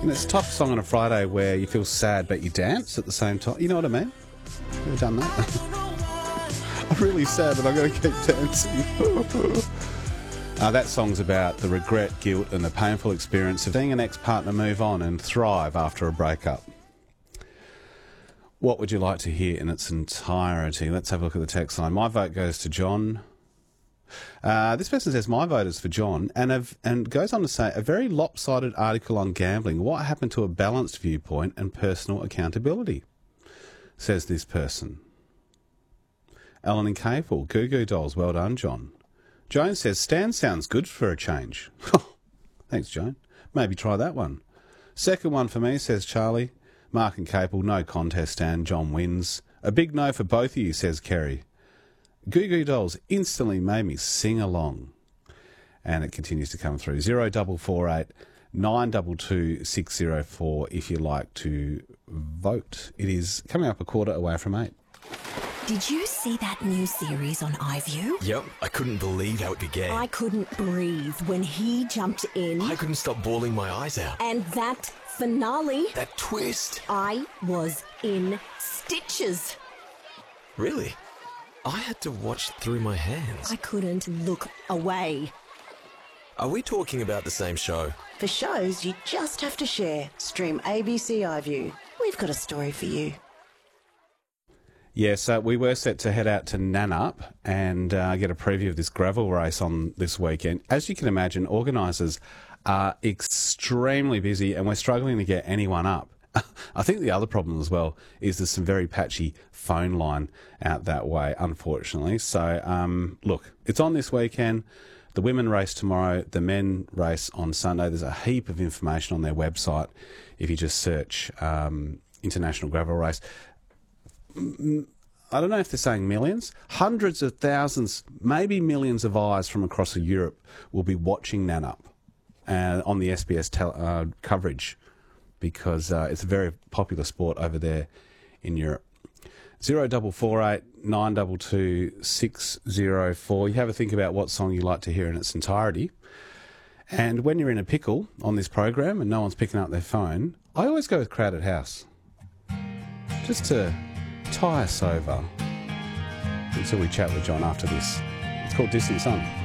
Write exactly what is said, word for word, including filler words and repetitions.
And it's a tough song on a Friday where you feel sad but you dance at the same time. You know what I mean? You've done that? I'm really sad but I've got to keep dancing. uh, that song's about the regret, guilt and the painful experience of seeing an ex-partner move on and thrive after a breakup. What would you like to hear in its entirety? Let's have a look at the text line. My vote goes to John. Uh, this person says, my vote is for John, and have, and goes on to say, a very lopsided article on gambling. What happened to a balanced viewpoint and personal accountability? Says this person. Alan and Capel, Goo Goo Dolls, well done, John. Joan says, Stan sounds good for a change. Thanks, Joan. Maybe try that one. Second one for me, says Charlie. Mark and Capel, no contest, Stan. John wins. A big no for both of you, says Kerry. Goo Goo Dolls instantly made me sing along. And it continues to come through. Zero double four eight nine double two six zero four if you like to vote. It is coming up a quarter away from eight. Did you see that new series on iView? Yep, I couldn't believe how it began. I couldn't breathe when he jumped in. I couldn't stop bawling my eyes out. And that finale. That twist. I was in stitches. Really? I had to watch through my hands. I couldn't look away. Are we talking about the same show? For shows you just have to share. Stream A B C iView. We've got a story for you. Yes, uh, we were set to head out to Nannup and uh, get a preview of this gravel race on this weekend. As you can imagine, organisers are extremely busy and we're struggling to get anyone up. I think the other problem as well is there's some very patchy phone line out that way, unfortunately. So, um, look, it's on this weekend. The women race tomorrow, the men race on Sunday. There's a heap of information on their website if you just search um, International Gravel Race. I don't know if they're saying millions. Hundreds of thousands, maybe millions of eyes from across Europe will be watching Nannup uh, on the S B S tel- uh, coverage, because uh, it's a very popular sport over there in Europe. Zero double four eight nine double two six zero four. You have a think about what song you like to hear in its entirety. And when you're in a pickle on this program and no one's picking up their phone, I always go with Crowded House, just to tie us over until we chat with John after this. It's called Distant Sun.